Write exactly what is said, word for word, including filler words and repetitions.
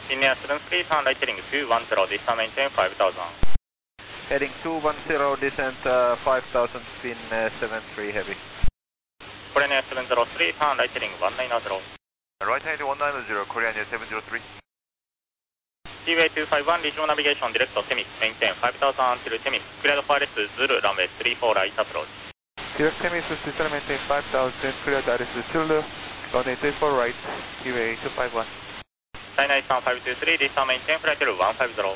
India seven three, turn right heading two one zero, this time maintain five thousand. Heading two one zero, descent uh, five thousand, spin uh, seven three heavy. Korean Air seven zero three, turn right heading one nine zero. Right heading one nine zero, Korean Air seven zero three. Seaway two five one, regional navigation direct to Temis, maintain five thousand until Temis, cleared for R S Zulu, runway three four right approach. Direct Temis, system maintain five thousand, cleared R S Zulu, runway three four right, Seaway two five one. China Eastern five two three, this time maintain flight level one five zero.